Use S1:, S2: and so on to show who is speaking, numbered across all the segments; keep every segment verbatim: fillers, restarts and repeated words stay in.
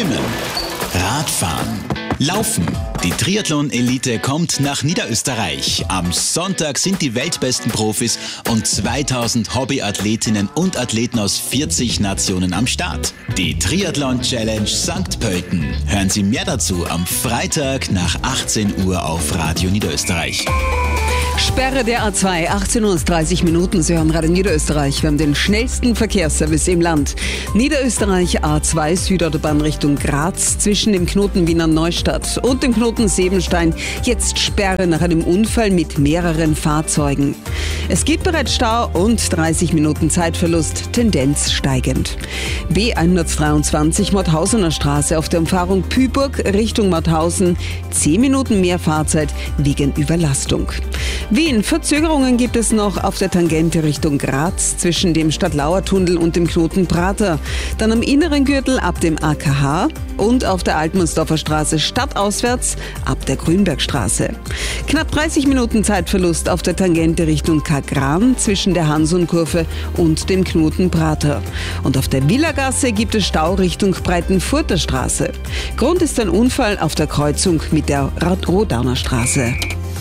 S1: Schwimmen, Radfahren, Laufen. Die Triathlon-Elite kommt nach Niederösterreich. Am Sonntag sind die weltbesten Profis und zweitausend Hobbyathletinnen und Athleten aus vierzig Nationen am Start. Die Triathlon-Challenge Sankt Pölten. Hören Sie mehr dazu am Freitag nach achtzehn Uhr auf Radio Niederösterreich.
S2: Sperre der A zwei, achtzehn Uhr dreißig Minuten. Sie hören Radio Niederösterreich. Wir haben den schnellsten Verkehrsservice im Land. Niederösterreich A zwei, Südautobahn Richtung Graz, zwischen dem Knoten Wiener Neustadt und dem Knoten Sebenstein. Jetzt Sperre nach einem Unfall mit mehreren Fahrzeugen. Es gibt bereits Stau und dreißig Minuten Zeitverlust, Tendenz steigend. B hundertdreiundzwanzig, Mauthausener Straße auf der Umfahrung Püburg Richtung Mauthausen. zehn Minuten mehr Fahrzeit wegen Überlastung. Wien, Verzögerungen gibt es noch auf der Tangente Richtung Graz zwischen dem Stadtlauer-Tunnel und dem Knoten Prater. Dann am inneren Gürtel ab dem A K H und auf der Altmannsdorfer Straße stadtauswärts ab der Grünbergstraße. Knapp dreißig Minuten Zeitverlust auf der Tangente Richtung Kagran zwischen der Hansunkurve und dem Knoten Prater. Und auf der Villagasse gibt es Stau Richtung Breitenfurter Straße. Grund ist ein Unfall auf der Kreuzung mit der Rodauner Straße.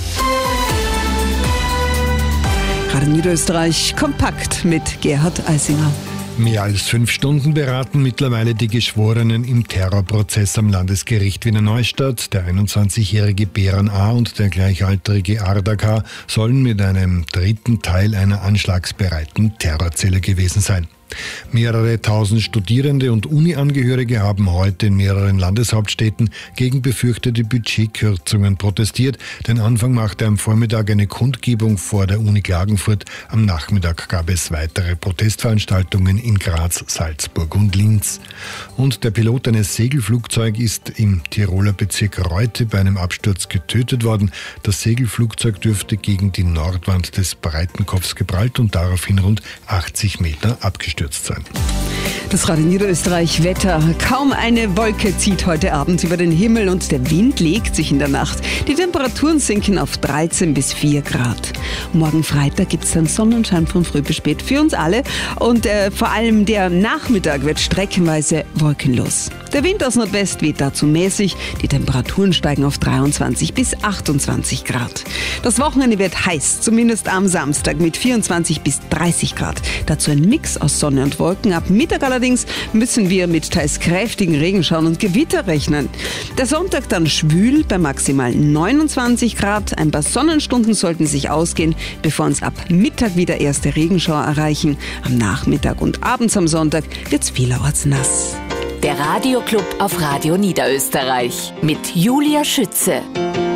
S2: Radio Niederösterreich kompakt mit Gerhard Eisinger.
S3: Mehr als fünf Stunden beraten mittlerweile die Geschworenen im Terrorprozess am Landesgericht Wiener Neustadt. Der einundzwanzigjährige Beran A. und der gleichaltrige Arda K. sollen mit einem dritten Teil einer anschlagsbereiten Terrorzelle gewesen sein. Mehrere tausend Studierende und Uni-Angehörige haben heute in mehreren Landeshauptstädten gegen befürchtete Budgetkürzungen protestiert. Den Anfang machte am Vormittag eine Kundgebung vor der Uni Klagenfurt. Am Nachmittag gab es weitere Protestveranstaltungen in Graz, Salzburg und Linz. Und der Pilot eines Segelflugzeugs ist im Tiroler Bezirk Reute bei einem Absturz getötet worden. Das Segelflugzeug dürfte gegen die Nordwand des Breitenkopfs geprallt und daraufhin rund achtzig Meter abgestürzt sein.
S2: Das Radio Niederösterreich Wetter. Kaum eine Wolke zieht heute Abend über den Himmel und der Wind legt sich in der Nacht. Die Temperaturen sinken auf dreizehn bis vier Grad. Morgen Freitag gibt es dann Sonnenschein von früh bis spät für uns alle und äh, vor allem der Nachmittag wird streckenweise wolkenlos. Der Wind aus Nordwest weht dazu mäßig. Die Temperaturen steigen auf dreiundzwanzig bis achtundzwanzig Grad. Das Wochenende wird heiß, zumindest am Samstag mit vierundzwanzig bis dreißig Grad. Dazu ein Mix aus Sonne und Wolken. Ab Mittag allerdings müssen wir mit teils kräftigen Regenschauern und Gewitter rechnen. Der Sonntag dann schwül bei maximal neunundzwanzig Grad. Ein paar Sonnenstunden sollten sich ausgehen, bevor uns ab Mittag wieder erste Regenschauer erreichen. Am Nachmittag und abends am Sonntag wird's vielerorts nass.
S4: Der Radioclub auf Radio Niederösterreich mit Julia Schütze.